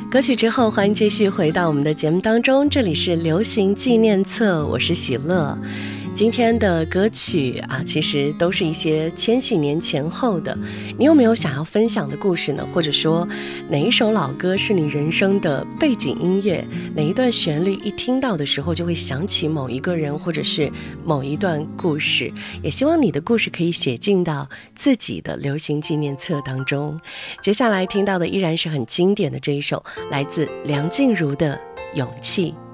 歌曲之后，欢迎继续回到我们的节目当中，这里是流行纪念册，我是喜乐。今天的歌曲啊，其实都是一些千禧年前后的。你有没有想要分享的故事呢？或者说哪一首老歌是你人生的背景音乐？哪一段旋律一听到的时候就会想起某一个人或者是某一段故事？也希望你的故事可以写进到自己的流行纪念册当中。接下来听到的依然是很经典的这一首，来自梁静茹的《勇气》。